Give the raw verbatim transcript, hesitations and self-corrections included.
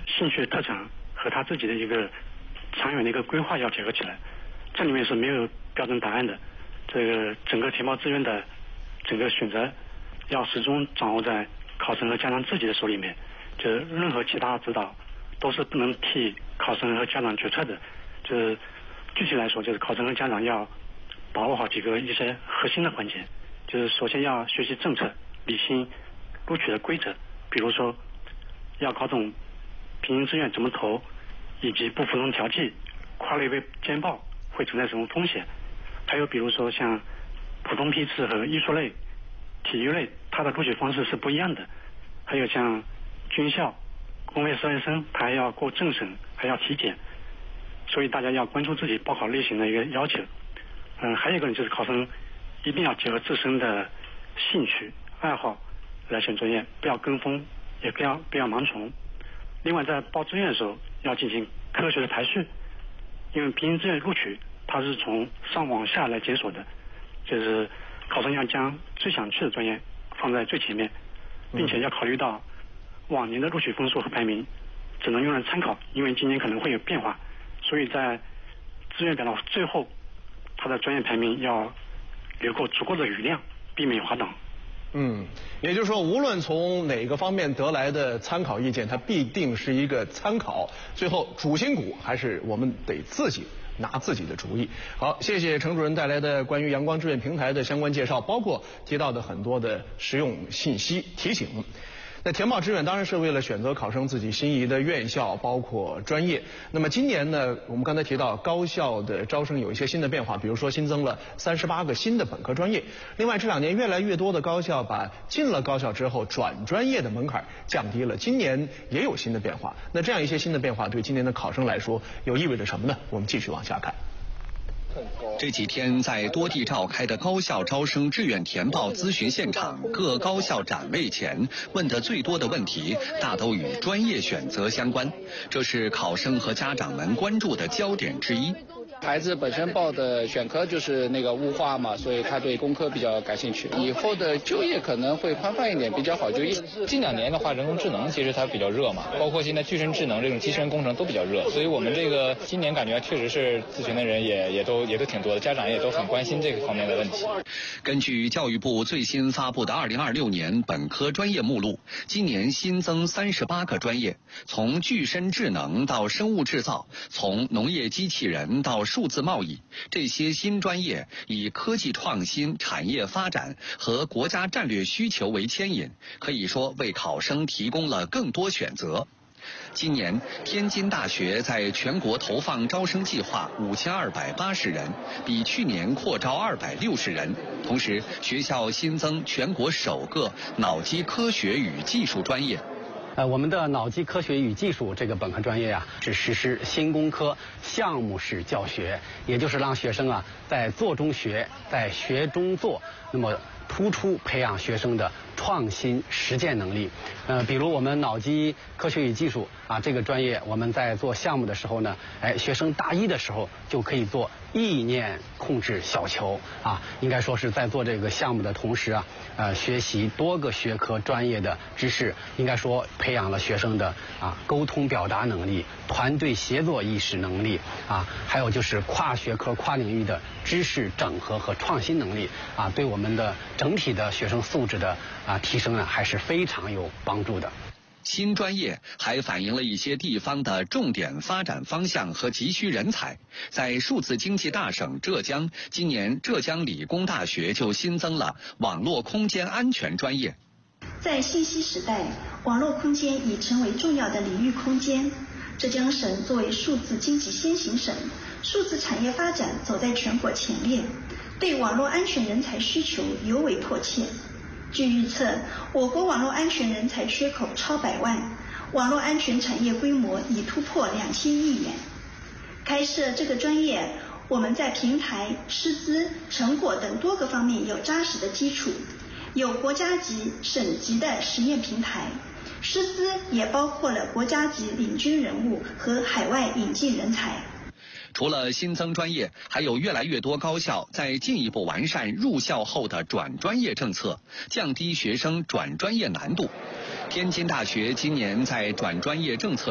兴趣特长和他自己的一个长远的一个规划要结合起来。这里面是没有标准答案的，这个整个填报志愿的整个选择要始终掌握在考生和家长自己的手里面，就是任何其他指导都是不能替考生和家长决策的。就是具体来说，就是考生和家长要把握好几个一些核心的环节，就是首先要学习政策，理清录取的规则，比如说要搞懂平行志愿怎么投，以及不服从调剂、跨类别兼报会存在什么风险，还有比如说像普通批次和艺术类、体育类，它的录取方式是不一样的，还有像军校、公费实习生，他还要过政审，还要体检，所以大家要关注自己报考类型的一个要求。嗯，还有一个呢，就是考生一定要结合自身的兴趣爱好来选专业，不要跟风，也不要不要盲从。另外，在报志愿的时候要进行科学的排序，因为平行志愿录取它是从上往下来检索的，就是考生要将最想去的专业放在最前面，并且要考虑到往年的录取分数和排名只能用来参考，因为今年可能会有变化，所以在志愿表的最后，它的专业排名要留够足够的余量，避免滑档。 嗯，也就是说，无论从哪个方面得来的参考意见，它必定是一个参考，最后主心骨还是我们得自己拿自己的主意。好，谢谢程主任带来的关于阳光志愿平台的相关介绍，包括提到的很多的实用信息提醒。那填报志愿当然是为了选择考生自己心仪的院校，包括专业。那么今年呢，我们刚才提到高校的招生有一些新的变化，比如说新增了三十八个新的本科专业。另外这两年越来越多的高校把进了高校之后转专业的门槛降低了，今年也有新的变化。那这样一些新的变化对今年的考生来说又意味着什么呢？我们继续往下看。 这几天在多地召开的高校招生志愿填报咨询现场，各高校展位前问的最多的问题大都与专业选择相关，这是考生和家长们关注的焦点之一。 孩子本身报的选科就是那个物化嘛，所以他对工科比较感兴趣，以后的就业可能会宽泛一点，比较好就业。 近两年的话，人工智能其实它比较热嘛，包括现在具身智能这种机器人工程都比较热，所以我们这个今年感觉确实是咨询的人也也都也都挺多的，家长也都很关心这个方面的问题。 根据教育部最新发布的二零二六年本科专业目录，今年新增三十八个专业，从具身智能到生物制造，从农业机器人到数字贸易，这些新专业以科技创新、产业发展和国家战略需求为牵引，可以说为考生提供了更多选择。今年，天津大学在全国投放招生计划五千二百八十人，比去年扩招二百六十人。同时，学校新增全国首个脑机科学与技术专业。 呃，我们的脑机科学与技术这个本科专业啊，是实施新工科项目式教学，也就是让学生啊在做中学，在学中做，那么突出培养学生的创新实践能力。呃，比如我们脑机科学与技术啊这个专业，我们在做项目的时候呢，哎，学生大一的时候就可以做意念控制小球啊，应该说是在做这个项目的同时啊，呃，学习多个学科专业的知识，应该说培养了学生的啊沟通表达能力、团队协作意识能力啊，还有就是跨学科、跨领域的知识整合和创新能力啊，对我们的整体的学生素质的啊提升呢，还是非常有帮助的。 新专业还反映了一些地方的重点发展方向和急需人才。在数字经济大省浙江，今年浙江理工大学就新增了网络空间安全专业。 在信息时代，网络空间已成为重要的领域空间。浙江省作为数字经济先行省，数字产业发展走在全国前列，对网络安全人才需求尤为迫切。据预测，我国网络安全人才缺口超百万，网络安全产业规模已突破两千亿元。开设这个专业，我们在平台、师资、成果等多个方面有扎实的基础，有国家级、省级的实验平台，师资也包括了国家级领军人物和海外引进人才。 除了新增专业，还有越来越多高校在进一步完善入校后的转专业政策，降低学生转专业难度。天津大学今年在转专业政策